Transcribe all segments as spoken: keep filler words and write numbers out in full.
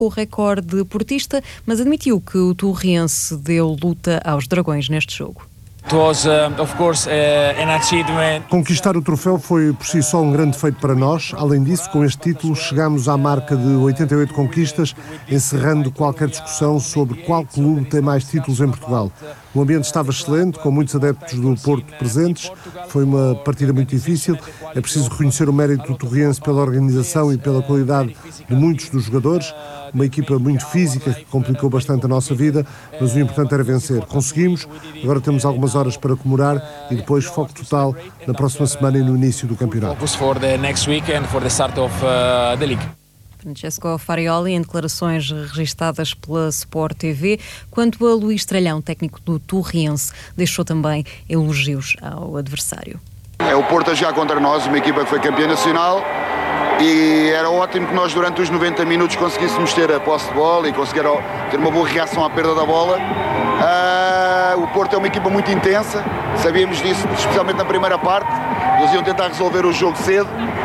o recorde de portista, mas admitiu que o Torriense deu luta aos Dragões neste jogo. It was, uh, of course, uh, an achievement. Conquistar o troféu foi por si só um grande feito para nós. Além disso, com este título chegamos à marca de oitenta e oito conquistas, encerrando qualquer discussão sobre qual clube tem mais títulos em Portugal. O ambiente estava excelente, com muitos adeptos do Porto presentes. Foi uma partida muito difícil. É preciso reconhecer o mérito do Torriense pela organização e pela qualidade de muitos dos jogadores. Uma equipa muito física que complicou bastante a nossa vida, mas o importante era vencer. Conseguimos, agora temos algumas horas para comemorar e depois foco total na próxima semana e no início do campeonato. Focus for the next week and for the start of uh, the league. Francesco Farioli, em declarações registadas pela Sport T V. Quanto a Luís Tralhão, técnico do Torriense, deixou também elogios ao adversário. É o Porto a jogar contra nós, uma equipa que foi campeã nacional, e era ótimo que nós durante os noventa minutos conseguíssemos ter a posse de bola e conseguir ter uma boa reação à perda da bola. Uh, o Porto é uma equipa muito intensa, sabíamos disso, especialmente na primeira parte. Eles iam tentar resolver o jogo cedo.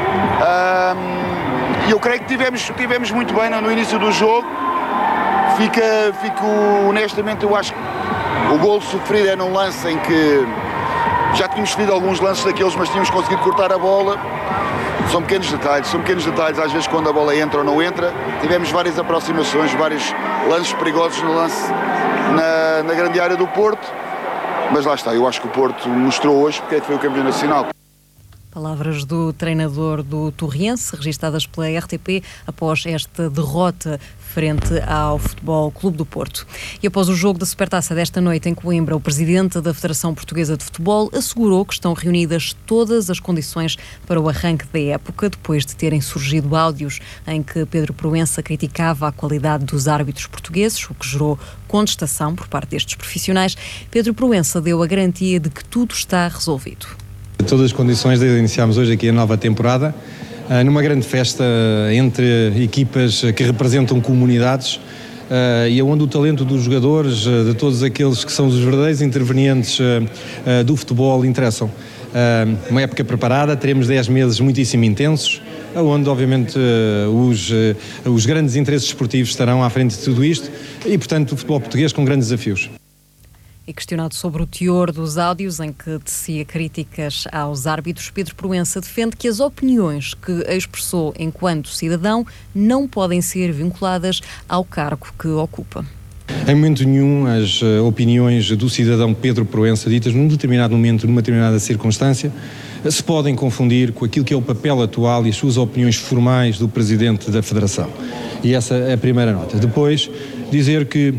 E uh, eu creio que tivemos, tivemos muito bem no início do jogo. Fica, fico, honestamente, eu acho que o golo sofrido é num lance em que já tínhamos sofrido alguns lances daqueles, mas tínhamos conseguido cortar a bola. São pequenos detalhes, são pequenos detalhes, às vezes quando a bola entra ou não entra. Tivemos várias aproximações, vários lances perigosos no lance na, na grande área do Porto, mas lá está, eu acho que o Porto mostrou hoje porque é que foi o campeão nacional. Palavras do treinador do Torriense, registadas pela R T P após esta derrota frente ao Futebol Clube do Porto. E após o jogo da Supertaça desta noite em Coimbra, o presidente da Federação Portuguesa de Futebol assegurou que estão reunidas todas as condições para o arranque da época, depois de terem surgido áudios em que Pedro Proença criticava a qualidade dos árbitros portugueses, o que gerou contestação por parte destes profissionais. Pedro Proença deu a garantia de que tudo está resolvido. Todas as condições de iniciarmos hoje aqui a nova temporada, numa grande festa entre equipas que representam comunidades e onde o talento dos jogadores, de todos aqueles que são os verdadeiros intervenientes do futebol, interessam. Uma época preparada, teremos dez meses muitíssimo intensos, onde obviamente os, os grandes interesses esportivos estarão à frente de tudo isto e, portanto, o futebol português com grandes desafios. E questionado sobre o teor dos áudios em que tecia críticas aos árbitros, Pedro Proença defende que as opiniões que expressou enquanto cidadão não podem ser vinculadas ao cargo que ocupa. Em momento nenhum, as uh, opiniões do cidadão Pedro Proença, ditas num determinado momento, numa determinada circunstância, uh, se podem confundir com aquilo que é o papel atual e as suas opiniões formais do Presidente da Federação. E essa é a primeira nota. Depois, dizer que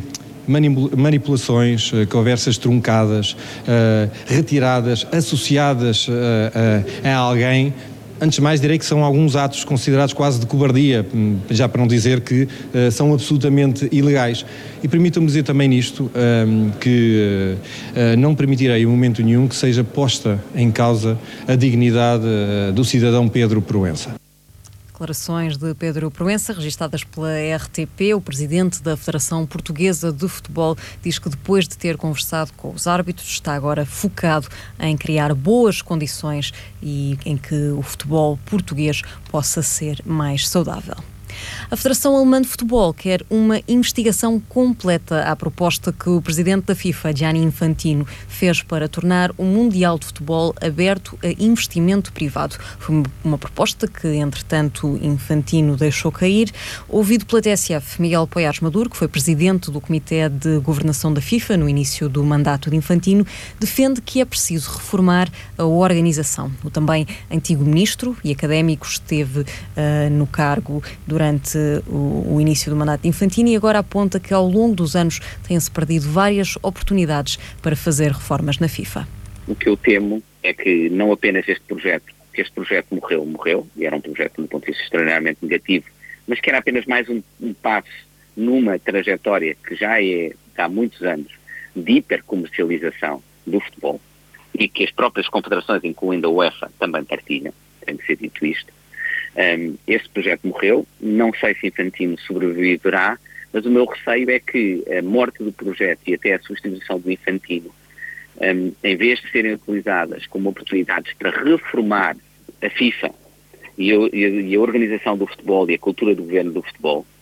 manipulações, conversas truncadas, uh, retiradas, associadas uh, uh, a alguém, antes de mais direi que são alguns atos considerados quase de cobardia, já para não dizer que uh, são absolutamente ilegais. E permitam-me dizer também nisto um, que uh, não permitirei em momento nenhum que seja posta em causa a dignidade uh, do cidadão Pedro Proença. Declarações de Pedro Proença, registadas pela R T P. O presidente da Federação Portuguesa de Futebol diz que depois de ter conversado com os árbitros está agora focado em criar boas condições e em que o futebol português possa ser mais saudável. A Federação Alemã de Futebol quer uma investigação completa à proposta que o presidente da FIFA, Gianni Infantino, fez para tornar o Mundial de Futebol aberto a investimento privado. Foi uma proposta que, entretanto, Infantino deixou cair. Ouvido pela T S F, Miguel Poiares Maduro, que foi presidente do Comitê de Governação da FIFA no início do mandato de Infantino, defende que é preciso reformar a organização. O também antigo ministro e académico esteve uh, no cargo durante Durante o, o início do mandato de Infantino e agora aponta que ao longo dos anos têm-se perdido várias oportunidades para fazer reformas na FIFA. O que eu temo é que não apenas este projeto, que este projeto morreu, morreu, e era um projeto do ponto de vista extraordinariamente negativo, mas que era apenas mais um, um passo numa trajetória que já é há muitos anos de hipercomercialização do futebol e que as próprias confederações, incluindo a UEFA, também partilham, tem de ser dito isto. Um, esse projeto morreu, não sei se Infantino sobreviverá, mas o meu receio é que a morte do projeto e até a substituição do Infantino, um, em vez de serem utilizadas como oportunidades para reformar a FIFA e a, e a organização do futebol e a cultura do governo do futebol,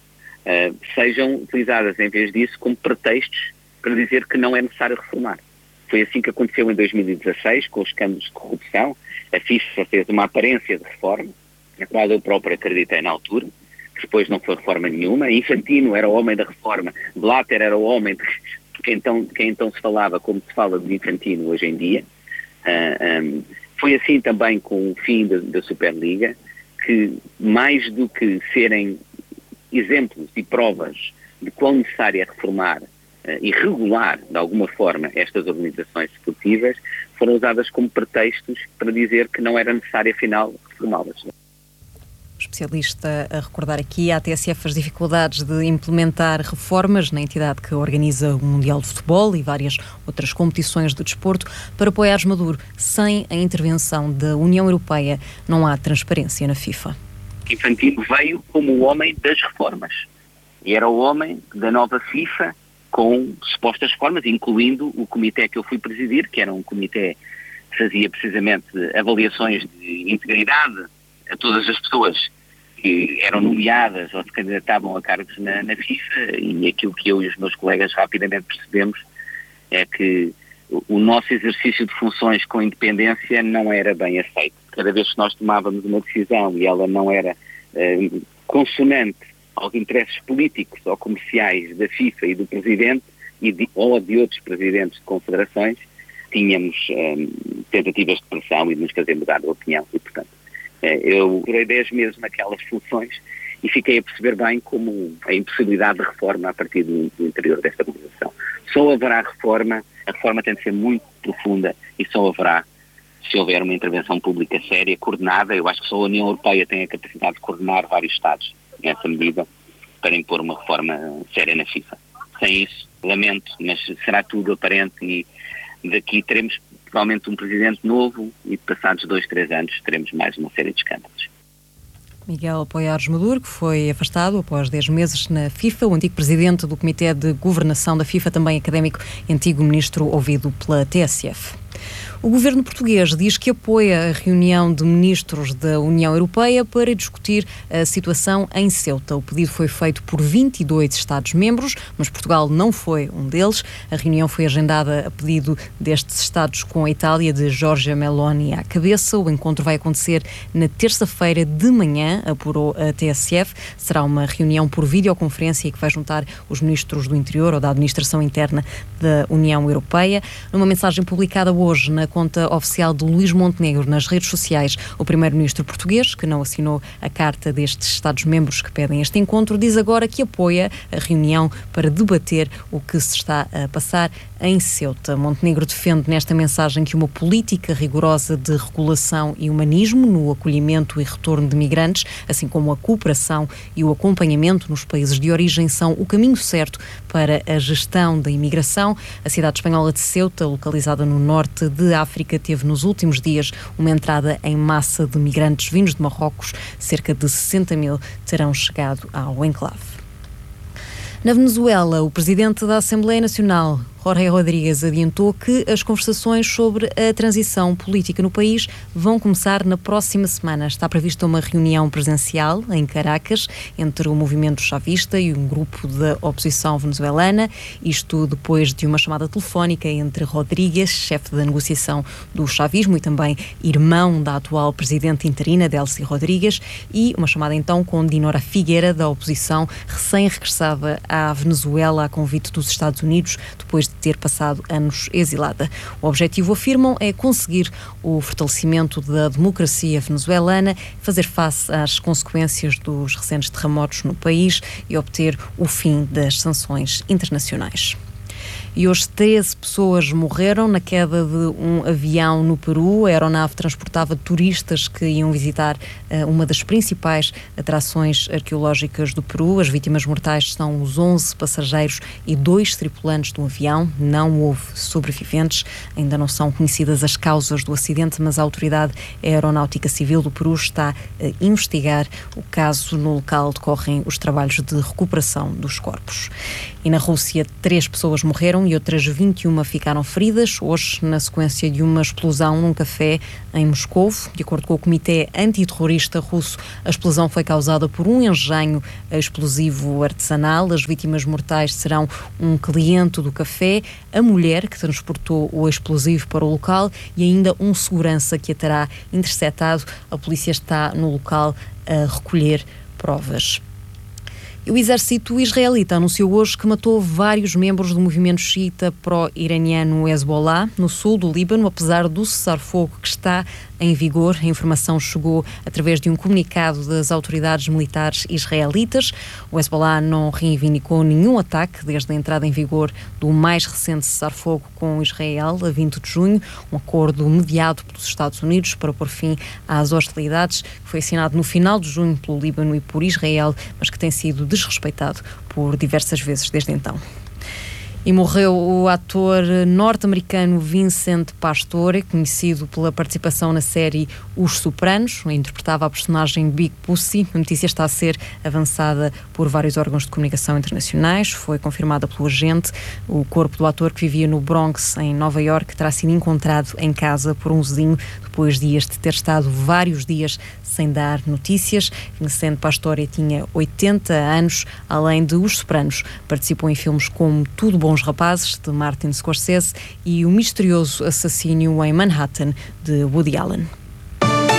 uh, sejam utilizadas em vez disso como pretextos para dizer que não é necessário reformar. Foi assim que aconteceu em dois mil e dezasseis, com os escândalos de corrupção. A FIFA fez uma aparência de reforma, na qual eu próprio acreditei na altura, que depois não foi reforma nenhuma. Infantino era o homem da reforma, Blatter era o homem de quem então, de quem então se falava como se fala de Infantino hoje em dia. Uh, um, foi assim também com o fim da, da Superliga, que mais do que serem exemplos e provas de quão necessário é reformar uh, e regular, de alguma forma, estas organizações esportivas, foram usadas como pretextos para dizer que não era necessário, afinal, reformá-las. Especialista a recordar aqui à T S F as dificuldades de implementar reformas na entidade que organiza o Mundial de Futebol e várias outras competições de desporto. Para apoiares Maduro, sem a intervenção da União Europeia, não há transparência na FIFA. Infantino veio como o homem das reformas. E era o homem da nova FIFA com supostas reformas, incluindo o comitê que eu fui presidir, que era um comitê que fazia precisamente avaliações de integridade a todas as pessoas que eram nomeadas ou se candidatavam a cargos na, na FIFA, e aquilo que eu e os meus colegas rapidamente percebemos é que o, o nosso exercício de funções com independência não era bem aceito. Cada vez que nós tomávamos uma decisão e ela não era eh, consonante aos interesses políticos ou comerciais da FIFA e do Presidente e de, ou de outros Presidentes de confederações, tínhamos eh, tentativas de pressão e de nos fazer mudar de opinião e, portanto, eu durei dez meses naquelas funções e fiquei a perceber bem como a impossibilidade de reforma a partir do, do interior desta organização. Só haverá reforma, a reforma tem de ser muito profunda e só haverá se houver uma intervenção pública séria, coordenada. Eu acho que só a União Europeia tem a capacidade de coordenar vários Estados nessa medida para impor uma reforma séria na FIFA. Sem isso, lamento, mas será tudo aparente e daqui teremos provavelmente um presidente novo e passados dois, três anos teremos mais uma série de escândalos. Miguel Poiares Maduro, que foi afastado após dez meses na FIFA, o antigo presidente do Comitê de Governação da FIFA, também académico e antigo ministro ouvido pela T S F. O governo português diz que apoia a reunião de ministros da União Europeia para discutir a situação em Ceuta. O pedido foi feito por vinte e dois Estados-membros, mas Portugal não foi um deles. A reunião foi agendada a pedido destes Estados com a Itália de Giorgia Meloni à cabeça. O encontro vai acontecer na terça-feira de manhã, apurou a T S F. Será uma reunião por videoconferência que vai juntar os ministros do Interior ou da Administração Interna da União Europeia. Numa mensagem publicada hoje na conta oficial de Luís Montenegro nas redes sociais, o primeiro-ministro português, que não assinou a carta destes Estados-membros que pedem este encontro, diz agora que apoia a reunião para debater o que se está a passar em Ceuta. Montenegro defende nesta mensagem que uma política rigorosa de regulação e humanismo no acolhimento e retorno de migrantes, assim como a cooperação e o acompanhamento nos países de origem, são o caminho certo para a gestão da imigração. A cidade espanhola de Ceuta, localizada no norte de África, teve nos últimos dias uma entrada em massa de migrantes vindos de Marrocos. Cerca de sessenta mil terão chegado ao enclave. Na Venezuela, o presidente da Assembleia Nacional, Jorge Rodríguez, adiantou que as conversações sobre a transição política no país vão começar na próxima semana. Está prevista uma reunião presencial em Caracas entre o movimento chavista e um grupo da oposição venezuelana, isto depois de uma chamada telefónica entre Rodríguez, chefe da negociação do chavismo e também irmão da atual presidente interina, Delcy Rodríguez, e uma chamada então com Dinora Figueira, da oposição, recém-regressada à Venezuela a convite dos Estados Unidos, depois de ter passado anos exilada. O objetivo, afirmam, é conseguir o fortalecimento da democracia venezuelana, fazer face às consequências dos recentes terremotos no país e obter o fim das sanções internacionais. E hoje treze pessoas morreram na queda de um avião no Peru. A aeronave transportava turistas que iam visitar uh, uma das principais atrações arqueológicas do Peru. As vítimas mortais são os onze passageiros e dois tripulantes do avião. Não houve sobreviventes. Ainda não são conhecidas as causas do acidente, mas a Autoridade Aeronáutica Civil do Peru está a investigar o caso. No local decorrem os trabalhos de recuperação dos corpos. E na Rússia, três pessoas morreram e outras vinte e uma ficaram feridas, hoje na sequência de uma explosão num café em Moscovo. De acordo com o Comitê Antiterrorista russo, a explosão foi causada por um engenho explosivo artesanal. As vítimas mortais serão um cliente do café, a mulher que transportou o explosivo para o local e ainda um segurança que a terá interceptado. A polícia está no local a recolher provas. O exército israelita anunciou hoje que matou vários membros do movimento xiita pró-iraniano Hezbollah no sul do Líbano, apesar do cessar-fogo que está em vigor. A informação chegou através de um comunicado das autoridades militares israelitas. O Hezbollah não reivindicou nenhum ataque desde a entrada em vigor do mais recente cessar-fogo com Israel, a vinte de junho, um acordo mediado pelos Estados Unidos para pôr fim às hostilidades, que foi assinado no final de junho pelo Líbano e por Israel, mas que tem sido desrespeitado por diversas vezes desde então. E morreu o ator norte-americano Vincent Pastore, conhecido pela participação na série Os Sopranos, onde interpretava a personagem Big Pussy. A notícia está a ser avançada por vários órgãos de comunicação internacionais. Foi confirmada pelo agente. O corpo do ator, que vivia no Bronx, em Nova Iorque, terá sido encontrado em casa por um vizinho, depois de este ter estado vários dias sem dar notícias. Vincent Pastore tinha oitenta anos, além de Os Sopranos. Participou em filmes como Tudo Bons Rapazes, de Martin Scorsese, e O Misterioso Assassínio em Manhattan, de Woody Allen.